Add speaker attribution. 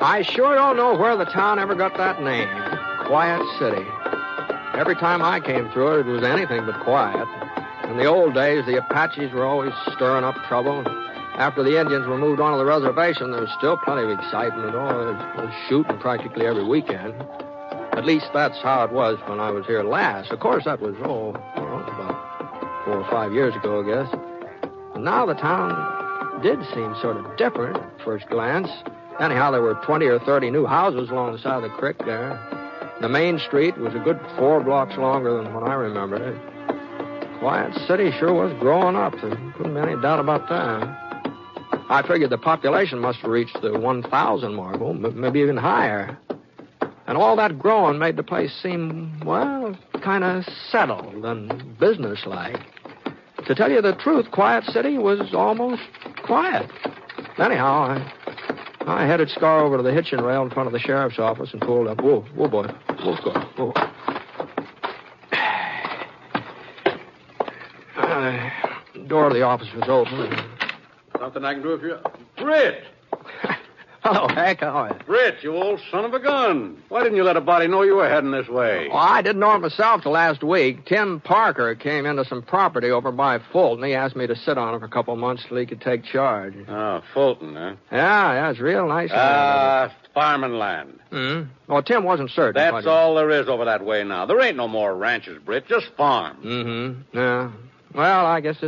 Speaker 1: I sure don't know where the town ever got that name, Quiet City. Every time I came through it was anything but quiet. In the old days, the Apaches were always stirring up trouble. After the Indians were moved onto the reservation, there was still plenty of excitement. There was shooting practically every weekend. At least that's how it was when I was here last. Of course, that was, about 4 or 5 years ago, I guess. And now the town did seem sort of different at first glance. Anyhow, there were 20 or 30 new houses along the side of the creek there. The main street was a good 4 blocks longer than when I remembered it. Quiet City sure was growing up. There couldn't be any doubt about that. I figured the population must have reached the 1,000 mark, maybe even higher. And all that growing made the place seem, well, kind of settled and businesslike. To tell you the truth, Quiet City was almost quiet. Anyhow, I headed Scar over to the hitching rail in front of the sheriff's office and pulled up. Whoa, boy. Whoa, Scar. Whoa. The door of the office was open.
Speaker 2: Something I can do if you're... Britt!
Speaker 1: Hello, Hank. How are you?
Speaker 2: Britt, you old son of a gun. Why didn't you let a body know you were heading this way?
Speaker 1: Well, I didn't know it myself till last week. Tim Parker came into some property over by Fulton. He asked me to sit on it for a couple of months till he could take charge.
Speaker 2: Oh, Fulton, huh?
Speaker 1: Yeah, it's real nice.
Speaker 2: Farming land.
Speaker 1: Mm-hmm. Well, Tim wasn't certain.
Speaker 2: That's all there is over that way now. There ain't no more ranches, Britt, just farms.
Speaker 1: Mm-hmm. Yeah. Well, I guess